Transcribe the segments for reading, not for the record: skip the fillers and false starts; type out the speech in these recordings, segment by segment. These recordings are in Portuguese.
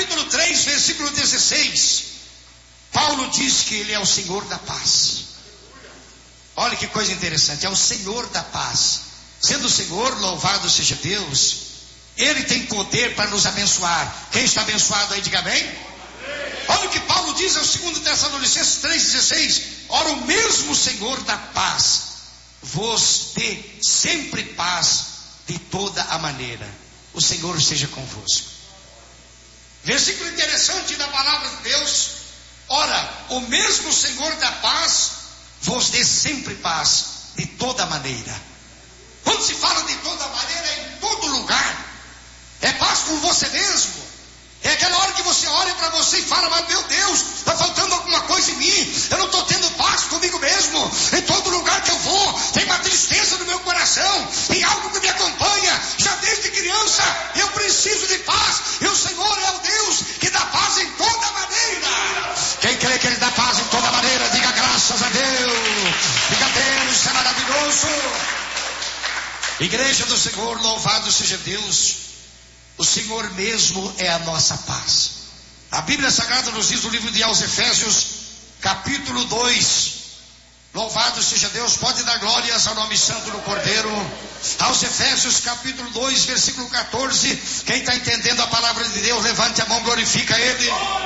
capítulo 3, versículo 16, Paulo diz que ele é o Senhor da paz. Olha que coisa interessante, é o Senhor da paz. Sendo o Senhor, louvado seja Deus, Ele tem poder para nos abençoar. Quem está abençoado aí, diga amém. Olha o que Paulo diz ao 2 Tessalonicenses 3,16. Ora, o mesmo Senhor da paz vos dê sempre paz de toda a maneira. O Senhor esteja convosco. Versículo interessante da palavra de Deus. Ora, o mesmo Senhor da paz vos dê sempre paz de toda maneira. Quando se fala de toda maneira, é em todo lugar. É paz com você mesmo. É aquela hora que você olha para você e fala, mas meu Deus, está faltando alguma coisa em mim. Eu não estou tendo paz comigo mesmo. Em todo lugar que eu vou, tem uma tristeza no meu coração. Tem algo que me acompanha. Já desde criança, eu preciso de paz. E o Senhor é o Deus que dá paz em toda maneira. Quem crê que Ele dá paz em toda maneira, diga graças a Deus. Diga Deus, é maravilhoso. Igreja do Senhor, louvado seja Deus. O Senhor mesmo é a nossa paz. A Bíblia Sagrada nos diz no livro de aos Efésios, capítulo 2. Louvado seja Deus, pode dar glórias ao nome santo do Cordeiro. Aos Efésios, capítulo 2, versículo 14. Quem está entendendo a palavra de Deus, levante a mão, glorifica Ele.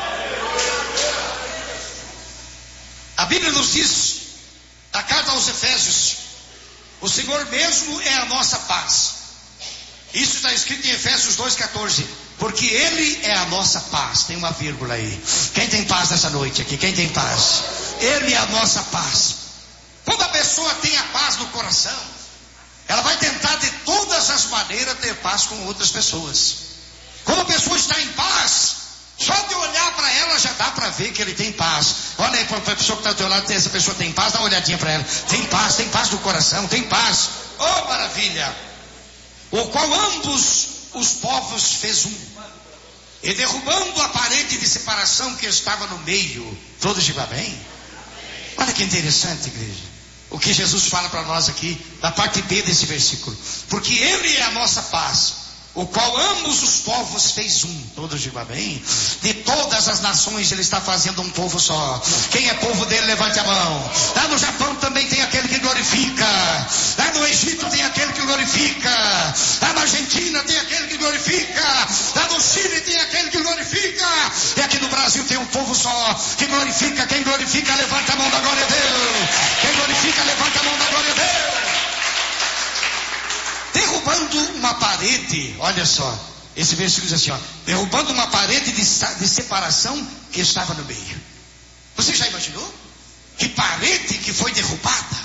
A Bíblia nos diz, a carta aos Efésios, o Senhor mesmo é a nossa paz. Isso está escrito em Efésios 2,14. Porque Ele é a nossa paz. Tem uma vírgula aí. Quem tem paz nessa noite aqui? Quem tem paz? Ele é a nossa paz. Quando a pessoa tem a paz no coração, ela vai tentar de todas as maneiras ter paz com outras pessoas. Quando a pessoa está em paz, só de olhar para ela já dá para ver que ele tem paz. Olha aí para a pessoa que está ao teu lado, essa pessoa tem paz, dá uma olhadinha para ela. Tem paz no coração, tem paz. Oh, maravilha! O qual ambos os povos fez um, e derrubando a parede de separação que estava no meio. Todos digam amém? Olha que interessante, igreja, o que Jesus fala para nós aqui, na parte B desse versículo. Porque Ele é a nossa paz, o qual ambos os povos fez um. Todos digam amém? De todas as nações Ele está fazendo um povo só. Quem é povo dele, levante a mão. Lá no Japão também tem aquele que glorifica. Lá no Egito tem aquele que glorifica. Lá na Argentina tem aquele que glorifica. Lá no Chile tem aquele que glorifica. E aqui no Brasil tem um povo só que glorifica. Quem glorifica, levanta a mão da glória a Deus. Quem glorifica, levanta a mão da glória a Deus. Derrubando uma parede, olha só, esse versículo diz assim, ó, derrubando uma parede de separação que estava no meio. Você já imaginou? Que parede que foi derrubada?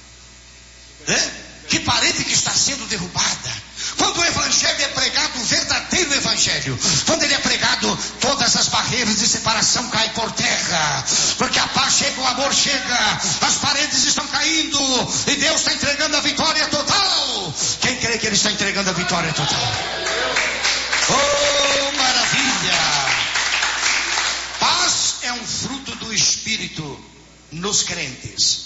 Que parede que está sendo derrubada? Quando o evangelho é pregado, o verdadeiro evangelho, quando ele é pregado, todas as barreiras de separação caem por terra, porque a paz chega, o amor chega, as paredes estão caindo, e Deus está entregando a vitória total. Quem crê que Ele está entregando a vitória total? Oh, maravilha! Paz é um fruto do Espírito nos crentes.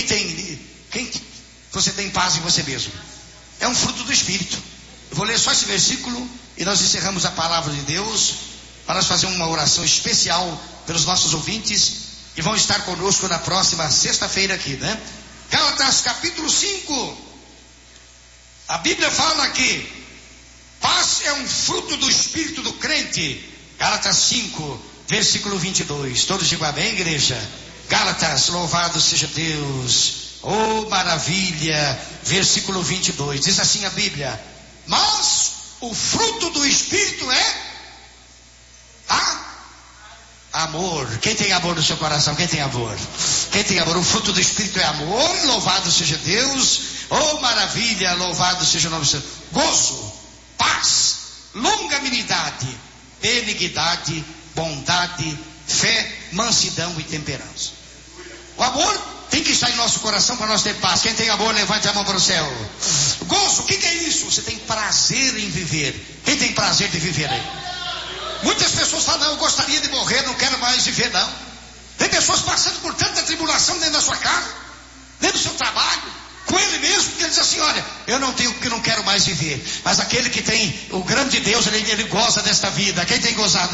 Você tem paz em você mesmo? É um fruto do Espírito. Eu vou ler só esse versículo e nós encerramos a palavra de Deus, para nós fazer uma oração especial pelos nossos ouvintes que vão estar conosco na próxima sexta-feira aqui, né? Gálatas capítulo 5. A Bíblia fala que paz é um fruto do Espírito do crente. Gálatas 5, versículo 22. Todos digam amém, igreja? Gálatas, louvado seja Deus. Oh, maravilha. Versículo 22. Diz assim a Bíblia: mas o fruto do Espírito é amor. Quem tem amor no seu coração? Quem tem amor? Quem tem amor? O fruto do Espírito é amor. Louvado seja Deus. Oh, maravilha. Louvado seja o nome do Senhor. Gozo, paz, longanimidade, benignidade, bondade, fé, mansidão e temperança. O amor tem que estar em nosso coração para nós ter paz. Quem tem amor, levante a mão para o céu. Gozo, o que é isso? Você tem prazer em viver. Quem tem prazer de viver aí? Muitas pessoas falam, não, eu gostaria de morrer, não quero mais viver, não. Tem pessoas passando por tanta tribulação dentro da sua casa, dentro do seu trabalho, com ele mesmo, que ele diz assim, olha, eu não tenho, porque não quero mais viver. Mas aquele que tem o grande Deus, ele goza desta vida. Quem tem gozado